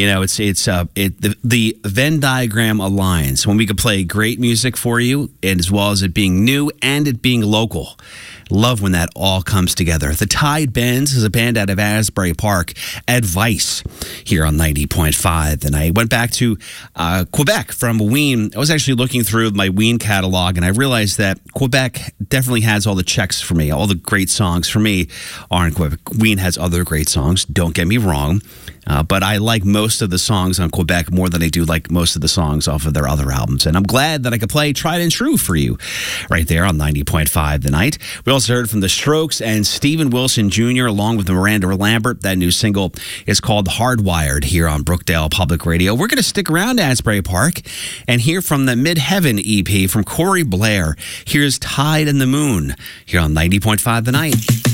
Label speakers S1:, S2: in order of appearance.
S1: The Venn diagram aligns when we can play great music for you, and as well as it being new and it being local. Love when that all comes together. The Tide Bends is a band out of Asbury Park. Advice here on 90.5. And I went back to Quebec from Ween. I was actually looking through my Ween catalog, and I realized that Quebec definitely has all the checks for me. All the great songs for me are in Quebec. Ween has other great songs, don't get me wrong. But I like most of the songs on Quebec more than I do like most of the songs off of their other albums. And I'm glad that I could play Tried and True for you right there on 90.5 The Night. We also heard from The Strokes and Steven Wilson Jr. along with Miranda Lambert. That new single is called Hardwired here on Brookdale Public Radio. We're going to stick around to Asbury Park and hear from the Midheaven EP from Corey Blair. Here's Tide and the Moon here on 90.5 The Night.